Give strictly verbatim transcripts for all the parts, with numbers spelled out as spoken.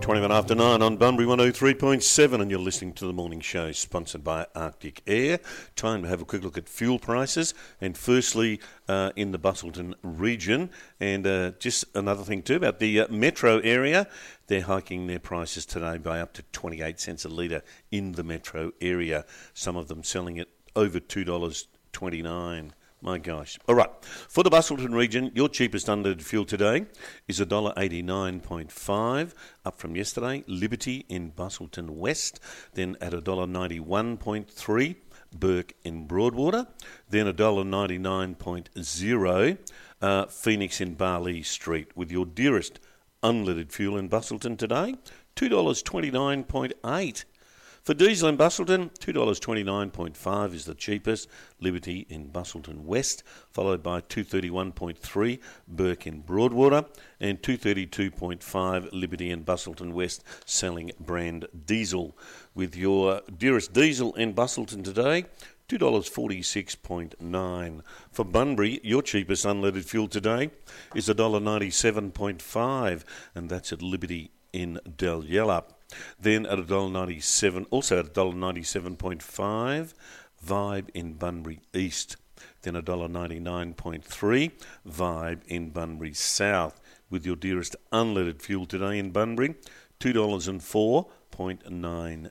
twenty-one after nine on Bunbury one oh three point seven, and you're listening to the morning show sponsored by Arctic Air. Time to have a quick look at fuel prices, and firstly uh, in the Busselton region, and uh, just another thing too about the uh, metro area. They're hiking their prices today by up to twenty-eight cents a litre in the metro area. Some of them selling at over two dollars twenty-nine. My gosh. All right. For the Busselton region, your cheapest unleaded fuel today is one dollar eighty-nine point five, up from yesterday. Liberty in Busselton West, then at one dollar ninety-one point three. Burke in Broadwater, then one dollar ninety-nine point zero. Uh, Phoenix in Barley Street, with your dearest unleaded fuel in Busselton today, two dollars twenty-nine point eight. For diesel in Busselton, two dollars twenty-nine point five is the cheapest. Liberty in Busselton West, followed by two dollars thirty-one point three Burke in Broadwater, and two dollars thirty-two point five Liberty in Busselton West, selling brand diesel. With your dearest diesel in Busselton today, two dollars forty-six point nine. For Bunbury, your cheapest unleaded fuel today is one dollar ninety-seven point five, and that's at Liberty in Dalyellup. Then at one dollar ninety-seven, also at one dollar ninety-seven point five, Vibe in Bunbury East. Then one dollar ninety-nine point three, Vibe in Bunbury South. With your dearest unleaded fuel today in Bunbury, two dollars four point nine.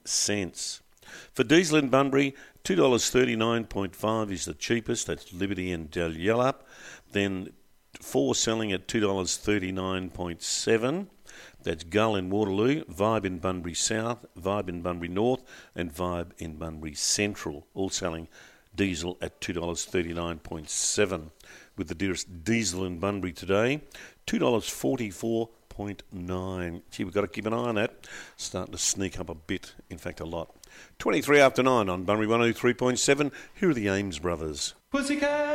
For diesel in Bunbury, two dollars thirty-nine point five is the cheapest. That's Liberty in Dalyellup. Then four selling at two dollars thirty-nine point seven. That's Gull in Waterloo, Vibe in Bunbury South, Vibe in Bunbury North, and Vibe in Bunbury Central, all selling diesel at two dollars thirty-nine point seven. With the dearest diesel in Bunbury today, two dollars forty-four point nine. Gee, we've got to keep an eye on that. Starting to sneak up a bit, in fact a lot. twenty-three after nine on Bunbury one oh three point seven. Here are the Ames Brothers. Pussycat!